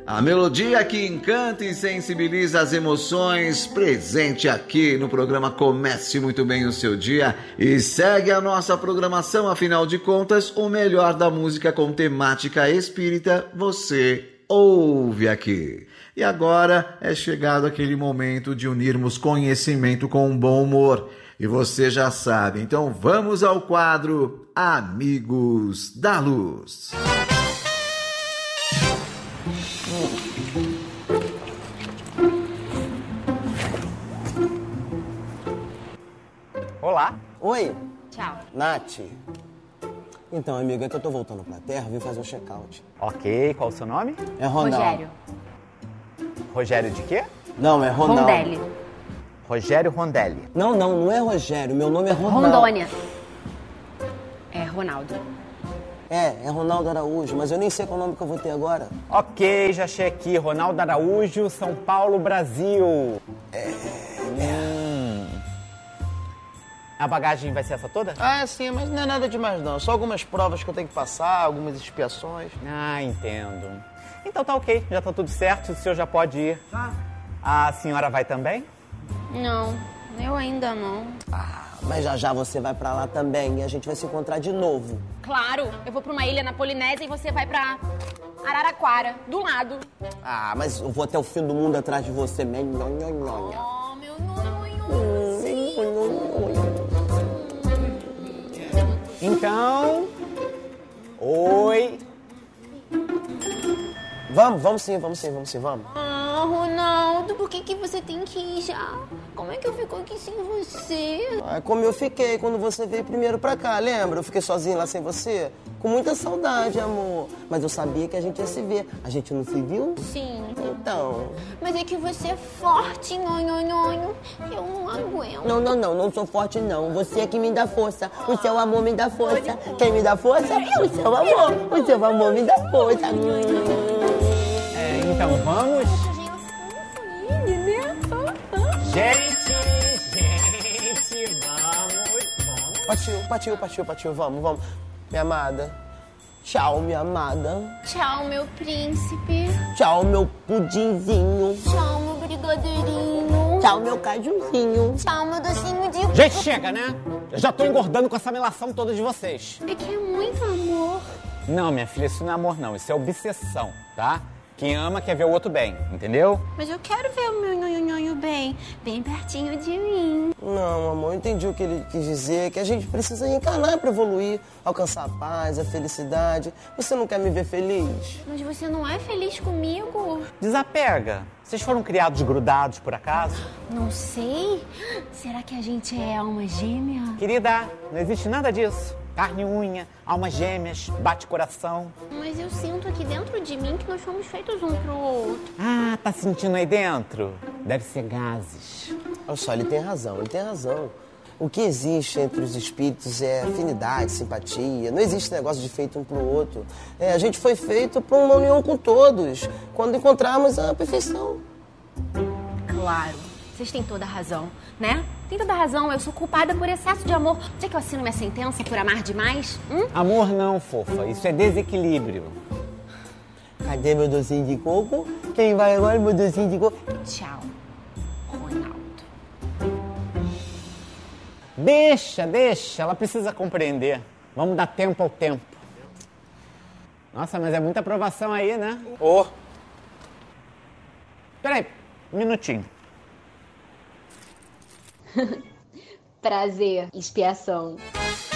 A melodia que encanta e sensibiliza as emoções, presente aqui no programa Comece Muito Bem o Seu Dia. E segue a nossa programação, afinal de contas, o melhor da música com temática espírita você ouve aqui. E agora é chegado aquele momento de unirmos conhecimento com um bom humor. E você já sabe, então vamos ao quadro Amigos da Luz. Olá. Oi. Tchau. Nath. Então, amiga, é que eu tô voltando pra Terra, vim fazer um check-out. Ok, qual o seu nome? É Ronaldo. Rogério. Rogério de quê? Não, é Ronaldo. Rondelli. Rogério Rondelli. Não é Rogério, meu nome é Ronaldo. Rondônia. É Ronaldo. É Ronaldo Araújo, mas eu nem sei qual nome que eu vou ter agora. Ok, já achei aqui. Ronaldo Araújo, São Paulo, Brasil. A bagagem vai ser essa toda? Ah, sim, mas não é nada demais não. Só algumas provas que eu tenho que passar, algumas expiações. Ah, entendo. Então tá ok, já tá tudo certo, o senhor já pode ir. A senhora vai também? Não, eu ainda não. Mas já você vai pra lá também e a gente vai se encontrar de novo. Claro, eu vou pra uma ilha na Polinésia e você vai pra Araraquara, do lado. Ah, mas eu vou até o fim do mundo atrás de você. Oh, meu nhonho. Então... Oi. Vamos sim. Ah, Ronaldo, por que você tem que ir já? Como é que eu fico aqui sem você? Ah, como eu fiquei quando você veio primeiro pra cá, lembra? Eu fiquei sozinho lá sem você. Com muita saudade, amor. Mas eu sabia que a gente ia se ver. A gente não se viu? Sim. Então... Mas é que você é forte, nhonho. Eu não aguento. Não sou forte não. Você é que me dá força. O seu amor me dá força. Quem me dá força? O seu amor. O seu amor me dá força. Então vamos? Gente, vamos. Partiu, vamos. Minha amada. Tchau, minha amada. Tchau, meu príncipe. Tchau, meu pudinzinho. Tchau, meu brigadeirinho. Tchau, meu cajuzinho. Tchau, meu docinho de... Gente, chega, né? Eu já tô engordando com essa melação toda de vocês. É que é muito amor. Não, minha filha, isso não é amor não, isso é obsessão, tá? Quem ama quer ver o outro bem, entendeu? Mas eu quero ver o meu nhonho bem pertinho de mim. Não, amor, eu entendi o que ele quis dizer, que a gente precisa encarnar pra evoluir, alcançar a paz, a felicidade. Você não quer me ver feliz? Mas você não é feliz comigo? Desapega. Vocês foram criados grudados, por acaso? Não sei. Será que a gente é alma gêmea? Querida, não existe nada disso. Carne e unha, almas gêmeas, bate coração. Mas eu sinto aqui dentro de mim que nós fomos feitos um pro outro. Ah, tá sentindo aí dentro? Deve ser gases. Olha só, ele tem razão. O que existe entre os espíritos é afinidade, simpatia. Não existe negócio de feito um pro outro. A gente foi feito pra uma união com todos, quando encontrarmos a perfeição. Claro, vocês têm toda a razão, né? Tem toda a razão, eu sou culpada por excesso de amor. Onde que eu assino minha sentença por amar demais? Amor não, fofa, isso é desequilíbrio. Cadê meu docinho de coco? Quem vai agora, meu docinho de coco? Tchau, Ronaldo. Deixa, ela precisa compreender. Vamos dar tempo ao tempo. Nossa, mas é muita aprovação aí, né? Peraí, um minutinho. Prazer, expiação.